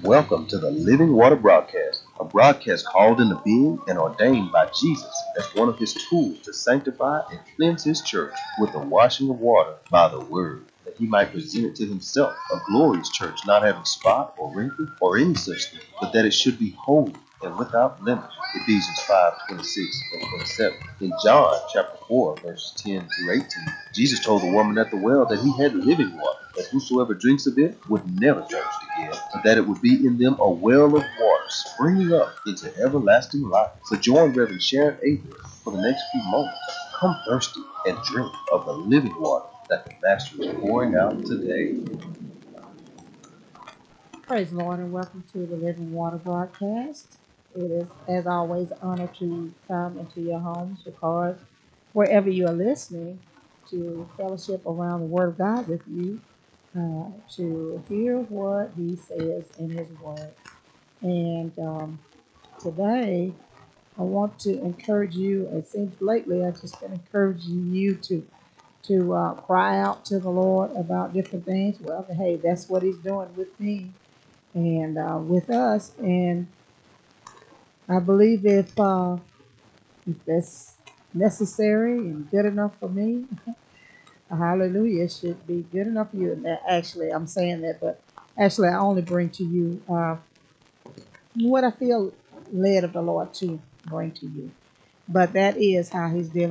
Welcome to the Living Water Broadcast, a broadcast called into being and ordained by Jesus as one of his tools to sanctify and cleanse his church with the washing of water by the word, that he might present it to himself, a glorious church, not having spot or wrinkle or any such thing, but that it should be holy and without blemish. Ephesians 5:26 and 27. In John chapter 4, verses 10 through 18, Jesus told the woman at the well that he had living water, that whosoever drinks of it would never thirst again, but that it would be in them a well of water springing up into everlasting life. So join Reverend Sharon Avery for the next few moments. Come thirsty and drink of the living water that the Master is pouring out today. Praise the Lord and welcome to the Living Water broadcast. It is, as always, an honor to come into your homes, your cars, wherever you are listening, to fellowship around the Word of God with you, to hear what He says in His Word. And today, I want to encourage you. It seems lately I've just been encouraging you to cry out to the Lord about different things. Well, hey, that's what He's doing with me and with us. And I believe if that's necessary and good enough for me, hallelujah, it should be good enough for you. And actually, I'm saying that, but actually, I only bring to you what I feel led of the Lord to bring to you. But that is how He's dealing